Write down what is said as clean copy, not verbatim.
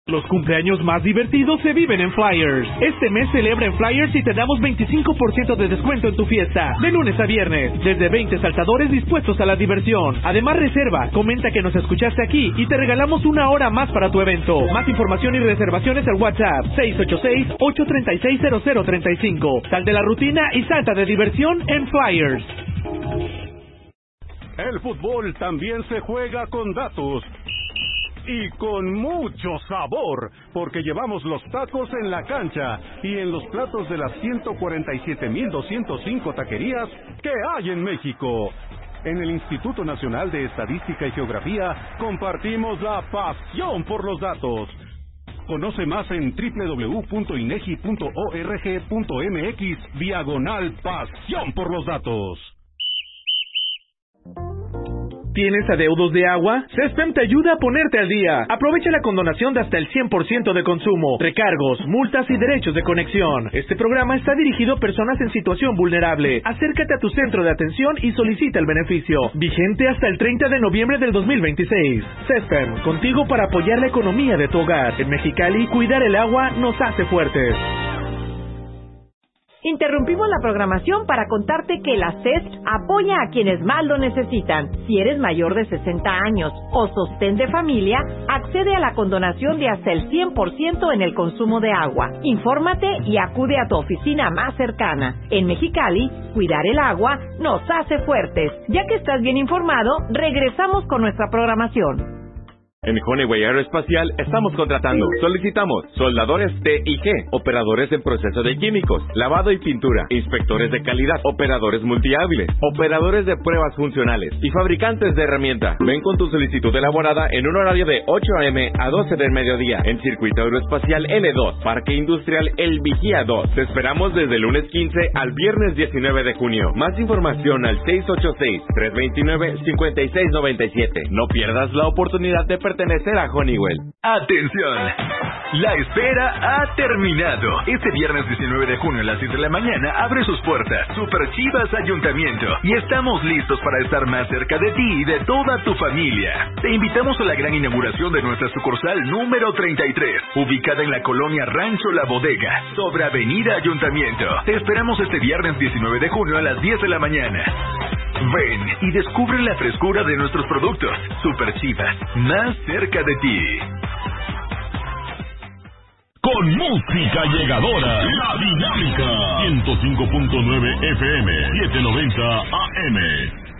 Los cumpleaños más divertidos se viven en Flyers. Este mes celebra en Flyers y te damos 25% de descuento en tu fiesta. De lunes a viernes, desde 20 saltadores dispuestos a la diversión. Además reserva, comenta que nos escuchaste aquí y te regalamos una hora más para tu evento. Más información y reservaciones al WhatsApp 686-836-0035. Sal de la rutina y salta de diversión en Flyers. El fútbol también se juega con datos. Y con mucho sabor, porque llevamos los tacos en la cancha y en los platos de las 147,205 taquerías que hay en México. En el Instituto Nacional de Estadística y Geografía compartimos la pasión por los datos. Conoce más en www.inegi.org.mx/pasión por los datos. ¿Tienes adeudos de agua? CESPEM te ayuda a ponerte al día. Aprovecha la condonación de hasta el 100% de consumo, recargos, multas y derechos de conexión. Este programa está dirigido a personas en situación vulnerable. Acércate a tu centro de atención y solicita el beneficio. Vigente hasta el 30 de noviembre del 2026. CESPEM, contigo para apoyar la economía de tu hogar. En Mexicali, cuidar el agua nos hace fuertes. Interrumpimos la programación para contarte que la CES apoya a quienes más lo necesitan. Si eres mayor de 60 años o sostén de familia, accede a la condonación de hasta el 100% en el consumo de agua. Infórmate y acude a tu oficina más cercana. En Mexicali, cuidar el agua nos hace fuertes. Ya que estás bien informado, regresamos con nuestra programación. En Honeywell Aeroespacial estamos contratando. Solicitamos soldadores T y G, operadores en proceso de químicos, lavado y pintura, inspectores de calidad, operadores multihábiles, operadores de pruebas funcionales y fabricantes de herramienta. Ven con tu solicitud elaborada en un horario de 8 a.m. a 12 del mediodía en Circuito Aeroespacial N2, Parque Industrial El Vigía 2. Te esperamos desde el lunes 15 al viernes 19 de junio. Más información al 686-329-5697. No pierdas la oportunidad de pertenecer a Honeywell. ¡Atención! La espera ha terminado. Este viernes 19 de junio a las 10 de la mañana abre sus puertas Super Chivas Ayuntamiento y estamos listos para estar más cerca de ti y de toda tu familia. Te invitamos a la gran inauguración de nuestra sucursal número 33, ubicada en la colonia Rancho La Bodega, sobre Avenida Ayuntamiento. Te esperamos este viernes 19 de junio a las 10 de la mañana. Ven y descubre la frescura de nuestros productos. Super Chivas, más cerca de ti. Con música llegadora, La Dinámica, 105.9 FM, 790 AM.